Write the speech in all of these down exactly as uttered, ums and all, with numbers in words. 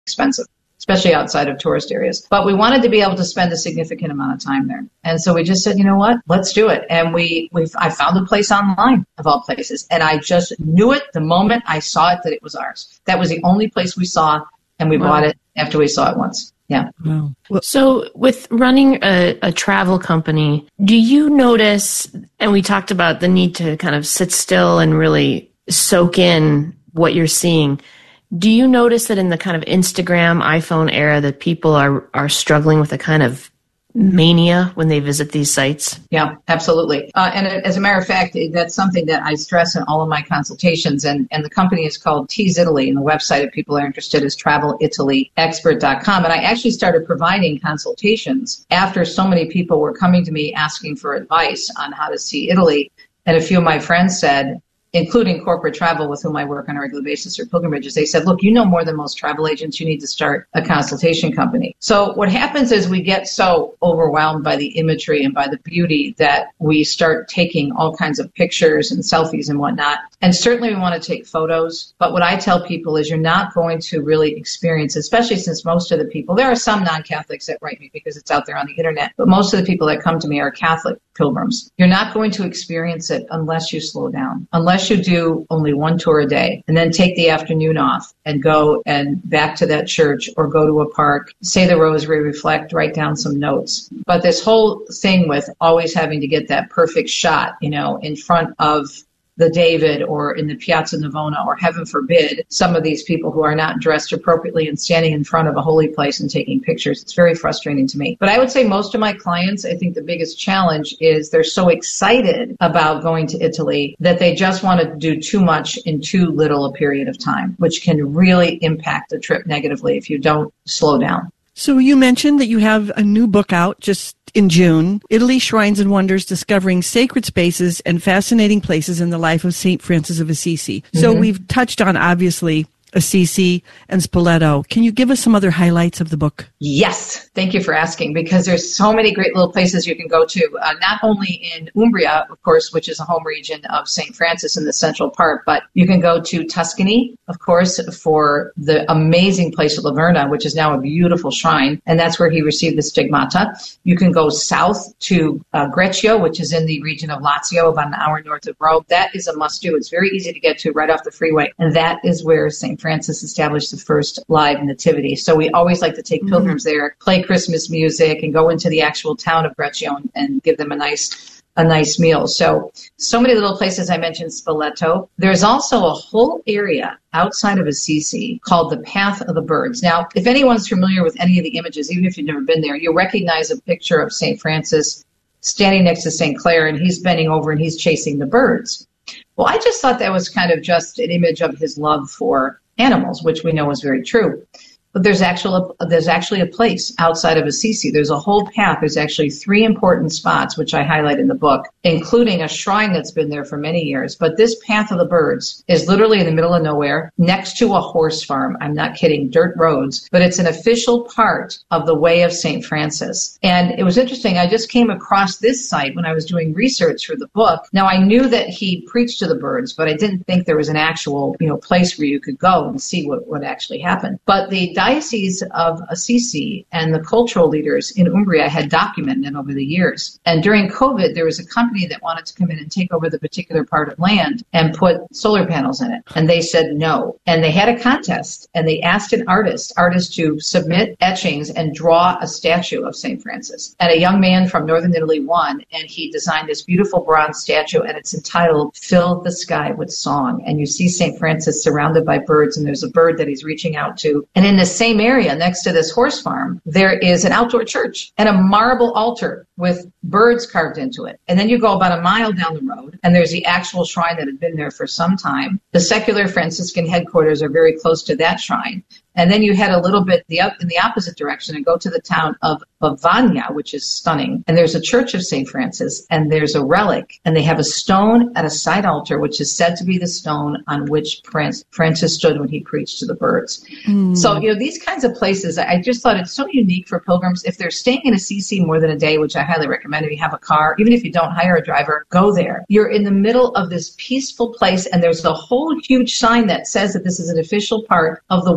expensive, especially outside of tourist areas. But we wanted to be able to spend a significant amount of time there. And so we just said, you know what, let's do it. And we, we I found a place online, of all places. And I just knew it the moment I saw it that it was ours. That was the only place we saw, and we wow. bought it after we saw it once. Yeah. Wow. Well, so with running a, a travel company, do you notice, and we talked about the need to kind of sit still and really soak in what you're seeing, do you notice that in the kind of Instagram, iPhone era that people are, are struggling with a kind of mania when they visit these sites? Yeah, absolutely. Uh, and as a matter of fact, that's something that I stress in all of my consultations. And, and the company is called Tease Italy, and the website, if people are interested, is travel italy expert dot com. And I actually started providing consultations after so many people were coming to me asking for advice on how to see Italy. And a few of my friends said, including corporate travel with whom I work on a regular basis or pilgrimages, they said, look, you know more than most travel agents. You need to start a consultation company. So what happens is we get so overwhelmed by the imagery and by the beauty that we start taking all kinds of pictures and selfies and whatnot. And certainly we want to take photos. But what I tell people is you're not going to really experience, especially since most of the people, there are some non-Catholics that write me because it's out there on the internet, but most of the people that come to me are Catholic pilgrims. You're not going to experience it unless you slow down, unless you do only one tour a day and then take the afternoon off and go and back to that church or go to a park, say the rosary, reflect, write down some notes. But this whole thing with always having to get that perfect shot, you know, in front of the David or in the Piazza Navona, or heaven forbid, some of these people who are not dressed appropriately and standing in front of a holy place and taking pictures. It's very frustrating to me. But I would say most of my clients, I think the biggest challenge is they're so excited about going to Italy that they just want to do too much in too little a period of time, which can really impact the trip negatively if you don't slow down. So you mentioned that you have a new book out just in June, Italy, Shrines and Wonders, Discovering Sacred Spaces and Fascinating Places in the Life of Saint Francis of Assisi. Mm-hmm. So we've touched on, obviously, Assisi and Spoleto. Can you give us some other highlights of the book? Yes. Thank you for asking, because there's so many great little places you can go to, uh, not only in Umbria, of course, which is a home region of Saint Francis in the central part, but you can go to Tuscany, of course, for the amazing place of Laverna, which is now a beautiful shrine, and that's where he received the stigmata. You can go south to uh, Greccio, which is in the region of Lazio, about an hour north of Rome. That is a must-do. It's very easy to get to right off the freeway, and that is where Saint Francis established the first live nativity. So we always like to take pilgrims mm-hmm. there, play Christmas music, and go into the actual town of Greccio and, and give them a nice a nice meal. So, so many little places. I mentioned Spoleto. There's also a whole area outside of Assisi called the Path of the Birds. Now, if anyone's familiar with any of the images, even if you've never been there, you'll recognize a picture of Saint Francis standing next to Saint Clare, and he's bending over and he's chasing the birds. Well, I just thought that was kind of just an image of his love for animals, which we know is very true. But there's actual, there's actually a place outside of Assisi. There's a whole path. There's actually three important spots, which I highlight in the book, including a shrine that's been there for many years. But this Path of the Birds is literally in the middle of nowhere, next to a horse farm. I'm not kidding, dirt roads. But it's an official part of the Way of Saint Francis. And it was interesting. I just came across this site when I was doing research for the book. Now, I knew that he preached to the birds, but I didn't think there was an actual, you know, place where you could go and see what, what actually happened. But the Diocese of Assisi and the cultural leaders in Umbria had documented it over the years. And during COVID, there was a company that wanted to come in and take over the particular part of land and put solar panels in it. And they said no. And they had a contest, and they asked an artist, artist to submit etchings and draw a statue of Saint Francis. And a young man from northern Italy won, and he designed this beautiful bronze statue, and it's entitled Fill the Sky with Song. And you see Saint Francis surrounded by birds, and there's a bird that he's reaching out to. And in this same area next to this horse farm, there is an outdoor church and a marble altar with birds carved into it. And then you go about a mile down the road, and there's the actual shrine that had been there for some time. The secular Franciscan headquarters are very close to that shrine. And then you head a little bit the in the opposite direction and go to the town of Bavagna, which is stunning. And there's a church of Saint Francis, and there's a relic. And they have a stone at a side altar, which is said to be the stone on which Prince Francis stood when he preached to the birds. Mm. So, you know, these kinds of places, I just thought it's so unique for pilgrims. If they're staying in Assisi more than a day, which I highly recommend, if you have a car, even if you don't hire a driver, go there. You're in the middle of this peaceful place, and there's a whole huge sign that says that this is an official part of the Way of Saint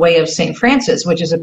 Saint Francis, which is a